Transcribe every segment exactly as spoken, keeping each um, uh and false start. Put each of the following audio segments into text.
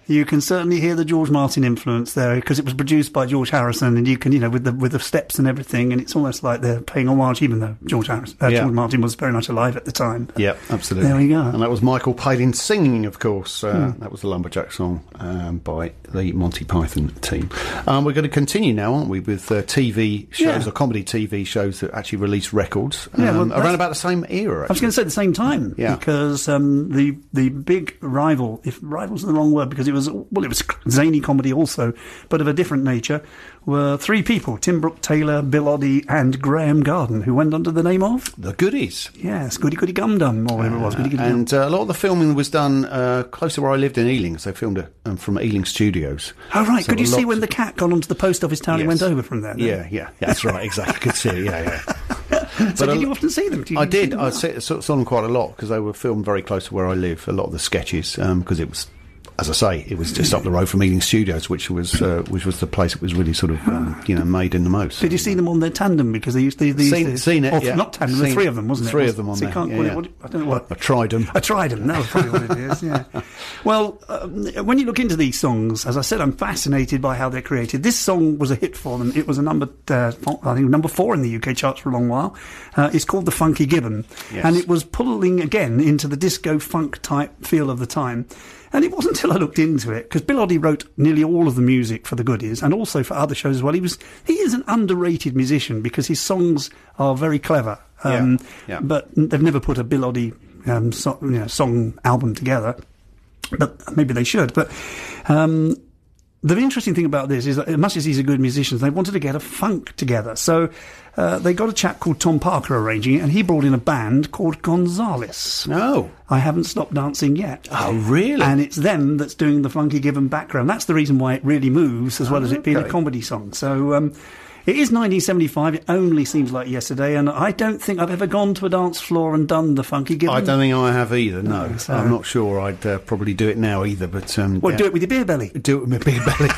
you can certainly hear the George Martin influence there, because it was produced by George Harrison, and you can, you know, with the with the steps and everything, and it's almost like they're paying homage, even though George Harrison, uh, yeah. George Martin was very much alive at the time. Yeah, absolutely. There we go. And that was Michael Palin singing, of course. Uh, Hmm. That was the Lumberjack song um, by the Monty Python team. Um, we're going to continue now, aren't we, with uh, T V shows, Yeah. or comedy T V shows that actually release records um, Yeah, well, that's- around about the same era. I was going to say the same time, Yeah. because um, the the big rival, if rival's the wrong word, because it was, well, it was zany comedy also, but of a different nature, were three people, Tim Brooke Taylor, Bill Oddie and Graham Garden, who went under the name of, The Goodies. yes, Goody Goody Gum Dum, or whatever it was. Goody Goody Gum. And uh, a lot of the filming was done uh, close to where I lived in Ealing, so they filmed it um, from Ealing Studios. Oh, right, So could you a see lot- when the cat got onto the post office town and Yes. went over from there? then? Yeah, yeah, that's right, exactly. I could see it, yeah, yeah. So But did a- you often see them? Did you I see did. them I well? saw, saw saw them quite a lot because they were filmed very close to where I live. A lot of the sketches, because it was, as I say, it was just up the road from Ealing Studios, which was uh, which was the place that was really sort of um, you know made in the most. Did you see them on their tandem? Because they used to... They used Seen- to seen it, or yeah. Not tandem, there were Seen- three of them, wasn't it? three Was- of them on so you there, can't yeah, call yeah. it... What, I don't know what... I tried them. I tried them. That was probably what it is. Yeah. Well, um, when you look into these songs, as I said, I'm fascinated by how they're created. This song was a hit for them. It was a number, uh, I think, number four in the U K charts for a long while. Uh, it's called "The Funky Gibbon," Yes. and it was pulling again into the disco funk type feel of the time. And it wasn't until I looked into it, because Bill Oddie wrote nearly all of the music for the Goodies and also for other shows as well. He was he is an underrated musician because his songs are very clever. Um, Yeah, yeah. But they've never put a Bill Oddie um, so, you know, song album together. But maybe they should. But um, the interesting thing about this is that, as much as he's a good musician, they wanted to get a funk together. So uh, they got a chap called Tom Parker arranging it, and he brought in a band called Gonzales. No. I Haven't Stopped Dancing Yet. Oh, really? And it's them that's doing the Funky Gibbon background. That's the reason why it really moves, as well as it being a okay. comedy song. So um, it is nineteen seventy-five. It only seems like yesterday, and I don't think I've ever gone to a dance floor and done the Funky Gibbon. I don't think I have either. No, No, so- I'm not sure. I'd uh, probably do it now either. But um, Well, yeah. do it with your beer belly. do it with my big belly.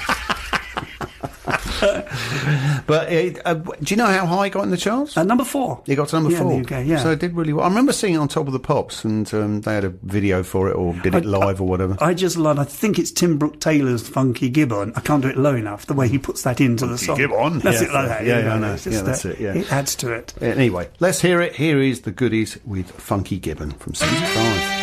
But uh, uh, do you know how high it got in the charts? Uh, number four. It got to number Yeah, in four. the U K, yeah. So it did really well. I remember seeing it on Top of the Pops, and um, they had a video for it, or did it I- live, or whatever. I just love, I think it's Tim Brooke Taylor's Funky Gibbon. I can't do it low enough, the way he puts that into the song. Gibbon. That's Yeah. it, like that. Yeah, you yeah, I know, know. it's just, Yeah, that's uh, it, yeah. It adds to it. Anyway, let's hear it. Here is the Goodies with Funky Gibbon from seventy-five.